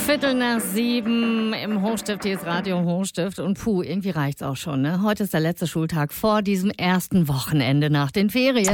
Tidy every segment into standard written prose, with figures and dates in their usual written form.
7:15 im Hochstift, hier ist Radio Hochstift und irgendwie reicht's auch schon, ne? Heute ist der letzte Schultag vor diesem ersten Wochenende nach den Ferien.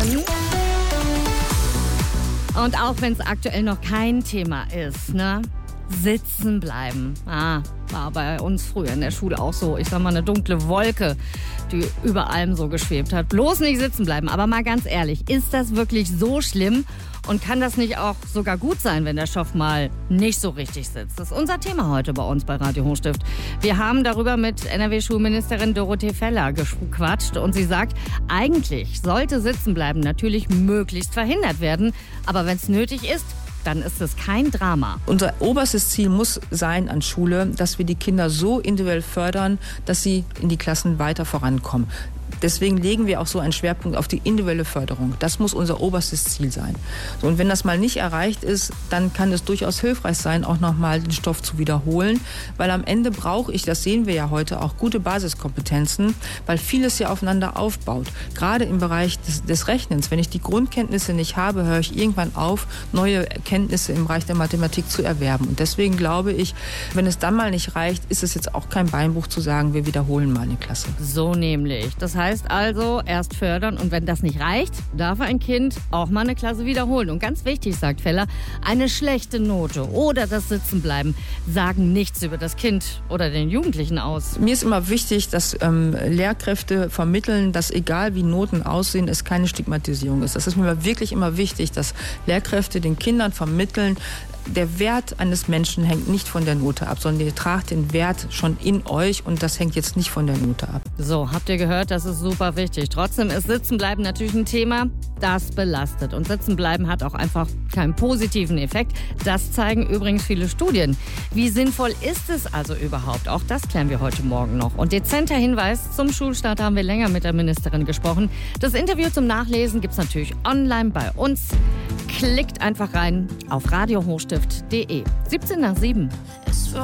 Und auch wenn es aktuell noch kein Thema ist, ne? Sitzen bleiben. War bei uns früher in der Schule auch so, ich sag mal, eine dunkle Wolke, die über allem so geschwebt hat. Bloß nicht sitzen bleiben. Aber mal ganz ehrlich, ist das wirklich so schlimm? Und kann das nicht auch sogar gut sein, wenn der Stoff mal nicht so richtig sitzt? Das ist unser Thema heute bei uns bei Radio Hochstift. Wir haben darüber mit NRW-Schulministerin Dorothee Feller gequatscht und sie sagt, eigentlich sollte Sitzenbleiben natürlich möglichst verhindert werden. Aber wenn es nötig ist, dann ist es kein Drama. Unser oberstes Ziel muss sein an Schule, dass wir die Kinder so individuell fördern, dass sie in die Klassen weiter vorankommen. Deswegen legen wir auch so einen Schwerpunkt auf die individuelle Förderung. Das muss unser oberstes Ziel sein. So, und wenn das mal nicht erreicht ist, dann kann es durchaus hilfreich sein, auch nochmal den Stoff zu wiederholen. Weil am Ende brauche ich, das sehen wir ja heute, auch gute Basiskompetenzen, weil vieles ja aufeinander aufbaut. Gerade im Bereich des Rechnens. Wenn ich die Grundkenntnisse nicht habe, höre ich irgendwann auf, neue Kenntnisse im Bereich der Mathematik zu erwerben. Und deswegen glaube ich, wenn es dann mal nicht reicht, ist es jetzt auch kein Beinbruch zu sagen, wir wiederholen mal eine Klasse. So nämlich. Das heißt also, erst fördern und wenn das nicht reicht, darf ein Kind auch mal eine Klasse wiederholen. Und ganz wichtig, sagt Feller, eine schlechte Note oder das Sitzenbleiben sagen nichts über das Kind oder den Jugendlichen aus. Mir ist immer wichtig, dass Lehrkräfte vermitteln, dass egal wie Noten aussehen, es keine Stigmatisierung ist. Das ist mir wirklich immer wichtig, dass Lehrkräfte den Kindern vermitteln, der Wert eines Menschen hängt nicht von der Note ab, sondern ihr tragt den Wert schon in euch und das hängt jetzt nicht von der Note ab. So, habt ihr gehört, das ist super wichtig. Trotzdem ist Sitzenbleiben natürlich ein Thema, das belastet. Und Sitzenbleiben hat auch einfach keinen positiven Effekt. Das zeigen übrigens viele Studien. Wie sinnvoll ist es also überhaupt? Auch das klären wir heute Morgen noch. Und dezenter Hinweis, zum Schulstart haben wir länger mit der Ministerin gesprochen. Das Interview zum Nachlesen gibt's natürlich online bei uns. Klickt einfach rein auf radiohochstift.de. 7:17.